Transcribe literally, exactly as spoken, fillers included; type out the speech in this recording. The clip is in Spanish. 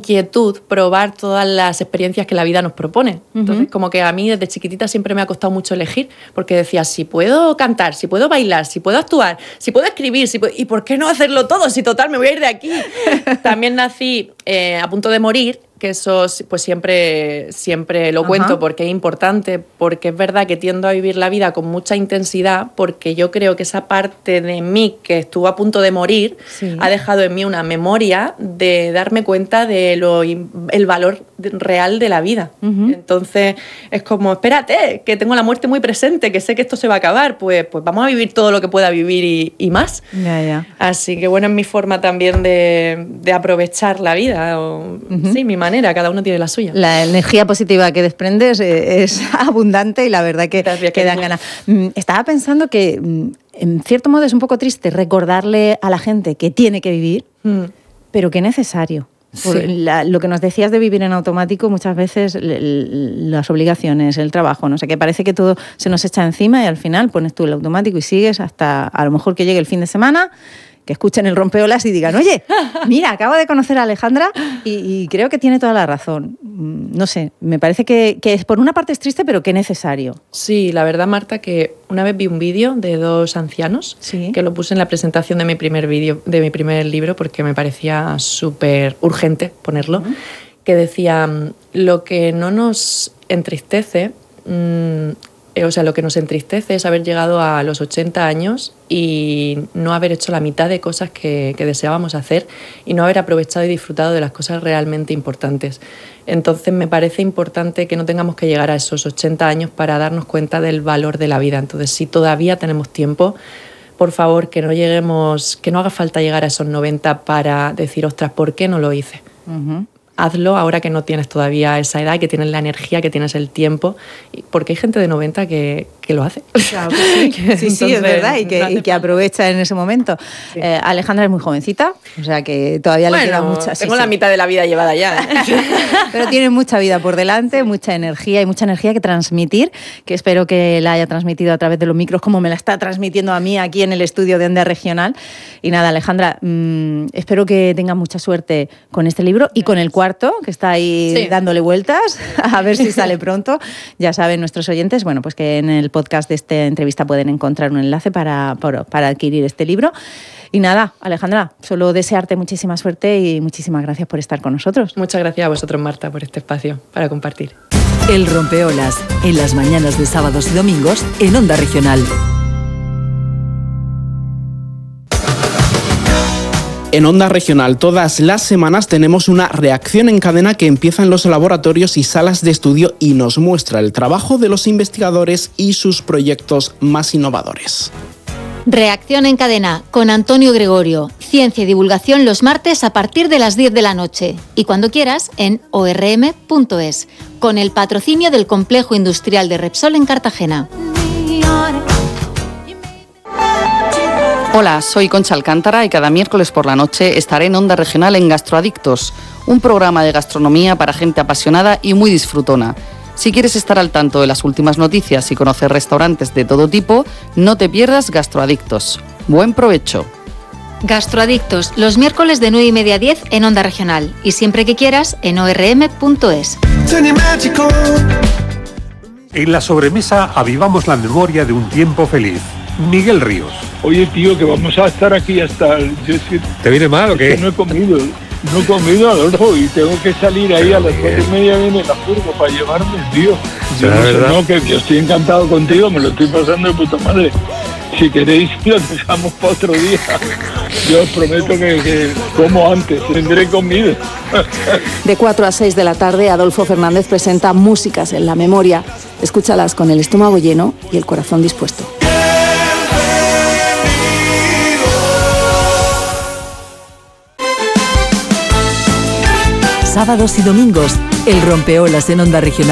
inquietud probar todas las experiencias que la vida nos propone. Entonces, uh-huh. como que a mí desde chiquitita siempre me ha costado mucho elegir, porque decía, si puedo cantar, si puedo bailar, si puedo actuar, si puedo escribir, si puedo... ¿y por qué no hacerlo todo? Si total, me voy a ir de aquí. También nací eh, a punto de morir, que eso pues siempre, siempre lo cuento Ajá. porque es importante, porque es verdad que tiendo a vivir la vida con mucha intensidad, porque yo creo que esa parte de mí que estuvo a punto de morir sí. ha dejado en mí una memoria de darme cuenta de lo el valor real de la vida. Uh-huh. Entonces es como, espérate, que tengo la muerte muy presente, que sé que esto se va a acabar, pues, pues vamos a vivir todo lo que pueda vivir y, y más. Ya, ya. Así que bueno, es mi forma también de, de aprovechar la vida, o, uh-huh. sí, mi manera. Manera, cada uno tiene la suya. La energía positiva que desprendes es abundante y la verdad que, Gracias, que dan ganas. Estaba pensando que en cierto modo es un poco triste recordarle a la gente que tiene que vivir, mm. pero que es necesario. Sí. La, lo que nos decías de vivir en automático, muchas veces l- l- las obligaciones, el trabajo, no sé qué, parece que todo se nos echa encima y al final pones tú el automático y sigues hasta a lo mejor que llegue el fin de semana, que escuchen el rompeolas y digan, oye, mira, acabo de conocer a Alejandra y, y creo que tiene toda la razón. No sé, me parece que, que por una parte es triste, pero que es necesario. Sí, la verdad, Marta, que una vez vi un vídeo de dos ancianos, sí. que lo puse en la presentación de mi primer vídeo, de mi primer libro, porque me parecía súper urgente ponerlo, uh-huh. que decía, lo que no nos entristece... Mmm, O sea, lo que nos entristece es haber llegado a los ochenta años y no haber hecho la mitad de cosas que, que deseábamos hacer y no haber aprovechado y disfrutado de las cosas realmente importantes. Entonces me parece importante que no tengamos que llegar a esos ochenta años para darnos cuenta del valor de la vida. Entonces, si todavía tenemos tiempo, por favor, que no lleguemos, que no haga falta llegar a esos noventa para decir, ostras, ¿por qué no lo hice? Uh-huh. Hazlo ahora que no tienes todavía esa edad, que tienes la energía, que tienes el tiempo, porque hay gente de noventa que, que lo hace. Claro, pues sí, sí, Entonces, sí, es verdad, y que, y que aprovecha en ese momento. Sí. Eh, Alejandra es muy jovencita, o sea que todavía bueno, le queda mucha... tengo sí, la sí. mitad de la vida llevada ya. ¿eh? Pero tiene mucha vida por delante, mucha energía y mucha energía que transmitir, que espero que la haya transmitido a través de los micros, como me la está transmitiendo a mí aquí en el estudio de Onda Regional. Y nada, Alejandra, mmm, espero que tengas mucha suerte con este libro y con el cuarto, que está ahí sí. dándole vueltas, a ver si sale pronto. Ya saben nuestros oyentes, bueno, pues que en el podcast de esta entrevista pueden encontrar un enlace para, para, para adquirir este libro. Y nada, Alejandra, solo desearte muchísima suerte y muchísimas gracias por estar con nosotros. Muchas gracias a vosotros, Marta, por este espacio para compartir. El Rompeolas, en las mañanas de sábados y domingos en Onda Regional. En Onda Regional todas las semanas tenemos una reacción en cadena que empieza en los laboratorios y salas de estudio y nos muestra el trabajo de los investigadores y sus proyectos más innovadores. Reacción en cadena con Antonio Gregorio. Ciencia y divulgación los martes a partir de las diez de la noche y cuando quieras en o erre eme punto es, con el patrocinio del Complejo Industrial de Repsol en Cartagena. Hola, soy Concha Alcántara y cada miércoles por la noche estaré en Onda Regional en Gastroadictos, un programa de gastronomía para gente apasionada y muy disfrutona. Si quieres estar al tanto de las últimas noticias y conocer restaurantes de todo tipo, no te pierdas Gastroadictos. ¡Buen provecho! Gastroadictos, los miércoles de nueve y media a diez en Onda Regional y siempre que quieras en o erre eme punto es. En la sobremesa avivamos la memoria de un tiempo feliz. Miguel Ríos. Oye, tío, que vamos a estar aquí hasta... Yo es que, ¿te viene mal o qué? Es que no he comido, no he comido, Adolfo, y tengo que salir ahí a las cuatro y media viene la furgo para llevarme, tío. Yo no sé, no, que yo estoy encantado contigo, me lo estoy pasando de puta madre. Si queréis, lo dejamos para otro día. Yo os prometo que, que como antes, tendré comido. De cuatro a seis de la tarde, Adolfo Fernández presenta Músicas en la Memoria. Escúchalas con el estómago lleno y el corazón dispuesto. Sábados y domingos, el Rompeolas en Onda Regional.